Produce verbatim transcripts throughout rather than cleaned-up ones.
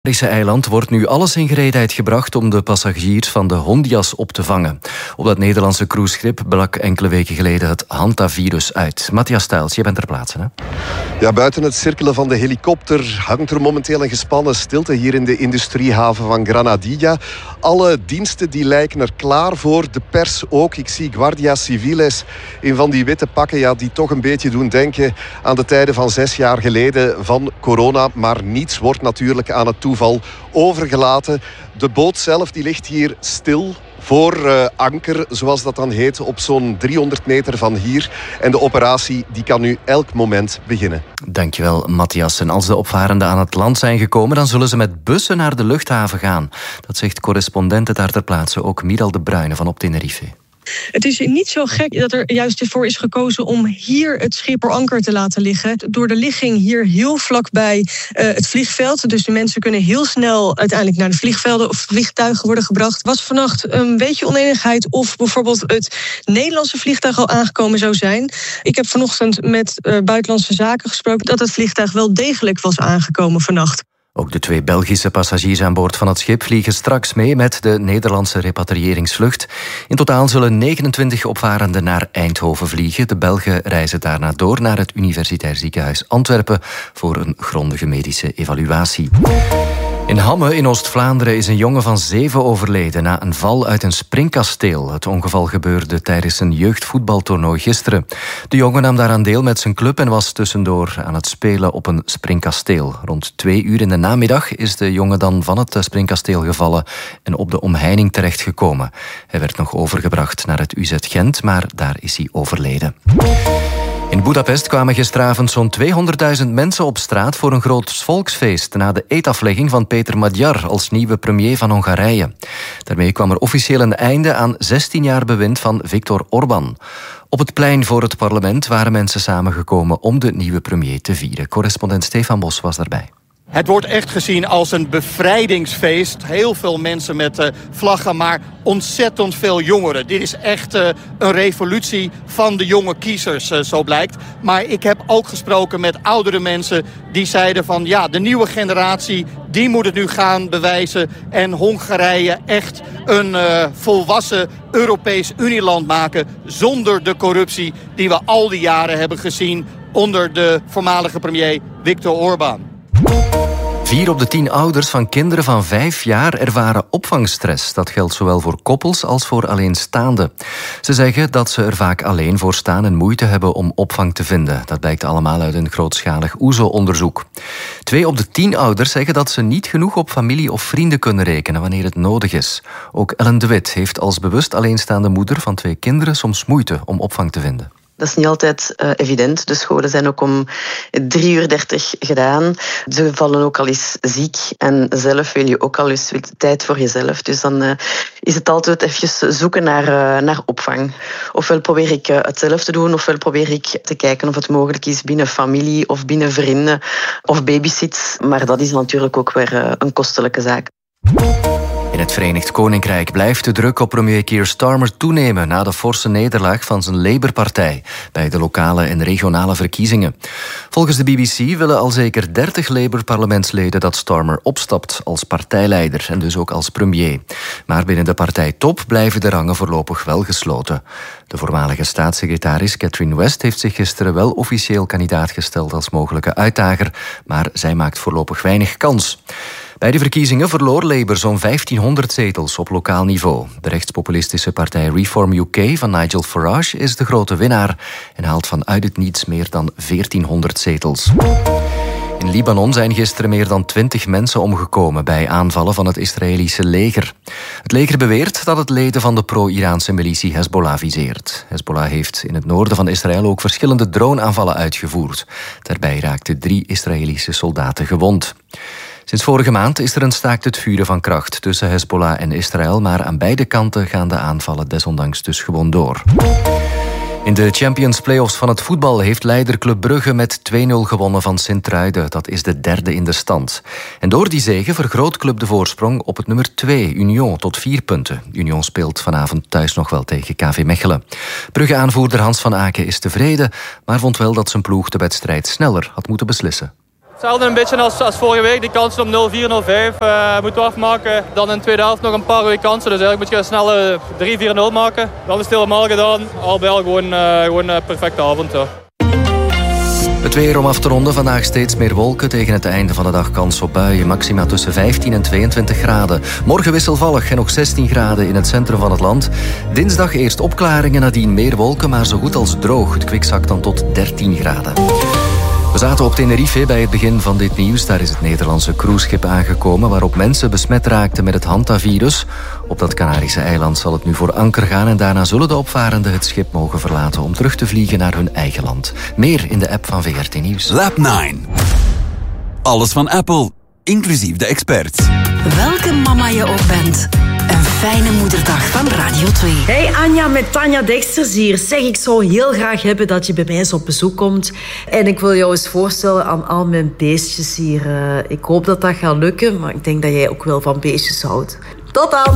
Het Canarische eiland wordt nu alles in gereedheid gebracht om de passagiers van de Hondias op te vangen. Op dat Nederlandse cruiseschip brak enkele weken geleden het hantavirus uit. Matthias Stuyls, je bent ter plaatse, hè? Ja, buiten het cirkelen van de helikopter hangt er momenteel een gespannen stilte hier in de industriehaven van Granadilla. Alle diensten die lijken er klaar voor, de pers ook. Ik zie Guardia Civiles in van die witte pakken, ja, die toch een beetje doen denken aan de tijden van zes jaar geleden van corona. Maar niets wordt natuurlijk aan het toeval overgelaten. De boot zelf die ligt hier stil voor uh, anker, zoals dat dan heet, op zo'n driehonderd meter van hier. En de operatie die kan nu elk moment beginnen. Dankjewel, Matthias. En als de opvarenden aan het land zijn gekomen, dan zullen ze met bussen naar de luchthaven gaan. Dat zegt correspondente daar ter plaatse, ook Miral de Bruyne van op Tenerife. Het is niet zo gek dat er juist voor is gekozen om hier het schip voor anker te laten liggen. Door de ligging hier heel vlakbij uh, het vliegveld. Dus de mensen kunnen heel snel uiteindelijk naar de vliegvelden of vliegtuigen worden gebracht. Was vannacht een beetje onenigheid of bijvoorbeeld het Nederlandse vliegtuig al aangekomen zou zijn. Ik heb vanochtend met uh, Buitenlandse Zaken gesproken dat het vliegtuig wel degelijk was aangekomen vannacht. Ook de twee Belgische passagiers aan boord van het schip vliegen straks mee met de Nederlandse repatriëringsvlucht. In totaal zullen negenentwintig opvarenden naar Eindhoven vliegen. De Belgen reizen daarna door naar het Universitair Ziekenhuis Antwerpen voor een grondige medische evaluatie. In Hamme in Oost-Vlaanderen is een jongen van zeven overleden na een val uit een springkasteel. Het ongeval gebeurde tijdens een jeugdvoetbaltoernooi gisteren. De jongen nam daaraan deel met zijn club en was tussendoor aan het spelen op een springkasteel. Rond twee uur in de namiddag is de jongen dan van het springkasteel gevallen en op de omheining terechtgekomen. Hij werd nog overgebracht naar het U Z Gent, maar daar is hij overleden. In Budapest kwamen gisteravond zo'n tweehonderdduizend mensen op straat voor een groot volksfeest na de eedaflegging van Peter Magyar als nieuwe premier van Hongarije. Daarmee kwam er officieel een einde aan zestien jaar bewind van Viktor Orbán. Op het plein voor het parlement waren mensen samengekomen om de nieuwe premier te vieren. Correspondent Stefan Bos was daarbij. Het wordt echt gezien als een bevrijdingsfeest. Heel veel mensen met uh, vlaggen, maar ontzettend veel jongeren. Dit is echt uh, een revolutie van de jonge kiezers, uh, zo blijkt. Maar ik heb ook gesproken met oudere mensen die zeiden van ja, de nieuwe generatie, die moet het nu gaan bewijzen. En Hongarije echt een uh, volwassen Europees Unieland maken zonder de corruptie die we al die jaren hebben gezien onder de voormalige premier Viktor Orbán. Vier op de tien ouders van kinderen van vijf jaar ervaren opvangstress. Dat geldt zowel voor koppels als voor alleenstaanden. Ze zeggen dat ze er vaak alleen voor staan en moeite hebben om opvang te vinden. Dat blijkt allemaal uit een grootschalig O E S O-onderzoek. Twee op de tien ouders zeggen dat ze niet genoeg op familie of vrienden kunnen rekenen wanneer het nodig is. Ook Ellen de Wit heeft als bewust alleenstaande moeder van twee kinderen soms moeite om opvang te vinden. Dat is niet altijd uh, evident. De scholen zijn ook om drie uur dertig gedaan. Ze vallen ook al eens ziek. En zelf wil je ook al eens tijd voor jezelf. Dus dan uh, is het altijd even zoeken naar, uh, naar opvang. Ofwel probeer ik uh, het zelf te doen, ofwel probeer ik te kijken of het mogelijk is binnen familie of binnen vrienden of babysits. Maar dat is natuurlijk ook weer uh, een kostelijke zaak. In het Verenigd Koninkrijk blijft de druk op premier Keir Starmer toenemen na de forse nederlaag van zijn Labour-partij bij de lokale en regionale verkiezingen. Volgens de B B C willen al zeker dertig Labour-parlementsleden dat Starmer opstapt als partijleider en dus ook als premier. Maar binnen de partijtop blijven de rangen voorlopig wel gesloten. De voormalige staatssecretaris Catherine West heeft zich gisteren wel officieel kandidaat gesteld als mogelijke uitdager, maar zij maakt voorlopig weinig kans. Bij de verkiezingen verloor Labour zo'n vijftienhonderd zetels op lokaal niveau. De rechtspopulistische partij Reform U K van Nigel Farage is de grote winnaar en haalt vanuit het niets meer dan veertienhonderd zetels. In Libanon zijn gisteren meer dan twintig mensen omgekomen bij aanvallen van het Israëlische leger. Het leger beweert dat het leden van de pro-Iraanse militie Hezbollah viseert. Hezbollah heeft in het noorden van Israël ook verschillende droneaanvallen uitgevoerd. Daarbij raakten drie Israëlische soldaten gewond. Sinds vorige maand is er een staakt het vuren van kracht tussen Hezbollah en Israël, maar aan beide kanten gaan de aanvallen desondanks dus gewoon door. In de Champions Playoffs van het voetbal heeft leider Club Brugge met twee nul gewonnen van Sint-Truiden. Dat is de derde in de stand. En door die zege vergroot Club de voorsprong op het nummer twee, Union, tot vier punten. Union speelt vanavond thuis nog wel tegen K V Mechelen. Brugge-aanvoerder Hans van Aken is tevreden, maar vond wel dat zijn ploeg de wedstrijd sneller had moeten beslissen. Hetzelfde een beetje als, als vorige week. Die kansen op nul vier nul vijf uh, moeten we afmaken. Dan in de tweede helft nog een paar goede kansen. Dus eigenlijk moet je snel uh, drie vier nul maken. Dan is het helemaal gedaan. Al bij al gewoon, uh, gewoon een perfecte avond. Ja. Het weer om af te ronden. Vandaag steeds meer wolken. Tegen het einde van de dag kans op buien. Maxima tussen vijftien en tweeëntwintig graden. Morgen wisselvallig en nog zestien graden in het centrum van het land. Dinsdag eerst opklaringen, nadien meer wolken, maar zo goed als droog. Het kwik zakt dan tot dertien graden. We zaten op Tenerife bij het begin van dit nieuws. Daar is het Nederlandse cruiseschip aangekomen waarop mensen besmet raakten met het hantavirus. Op dat Canarische eiland zal het nu voor anker gaan en daarna zullen de opvarenden het schip mogen verlaten om terug te vliegen naar hun eigen land. Meer in de app van V R T Nieuws. Lab negen. Alles van Apple, inclusief de experts. Welke mama je ook bent. Een fijne moederdag van Radio twee. Hey Anja, met Tanja Deksters hier. Zeg, ik zou heel graag hebben dat je bij mij eens op bezoek komt. En ik wil jou eens voorstellen aan al mijn beestjes hier. Uh, ik hoop dat dat gaat lukken, maar ik denk dat jij ook wel van beestjes houdt. Tot dan!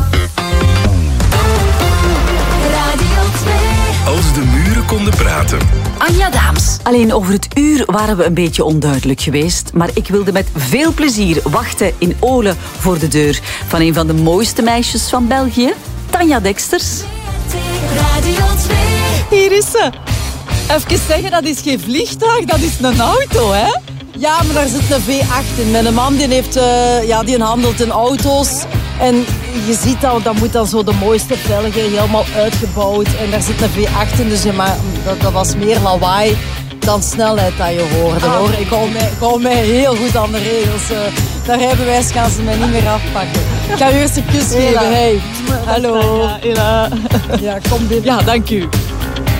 Radio twee. Als de muren konden praten. Anja Daams. Alleen over het uur waren we een beetje onduidelijk geweest, maar ik wilde met veel plezier wachten in Olen voor de deur van een van de mooiste meisjes van België, Tanja Deksters. Radio twee. Hier is ze. Even zeggen, dat is geen vliegtuig, dat is een auto, hè? Ja, maar daar zit een V acht in. Mijn man die heeft, uh, ja, die handelt in auto's. En je ziet dat, dat moet dan zo de mooiste velgen, helemaal uitgebouwd. En daar zit een V acht in, dus ja, maar dat, dat was meer lawaai dan snelheid dat je hoorde. Hoor. Ik hou mij, ik hou mij heel goed aan de regels. Uh, dat rijbewijs gaan ze mij niet meer afpakken. Ik ga u eerst een kus geven. Hey. Hallo. Ja, kom binnen. Ja, dank u.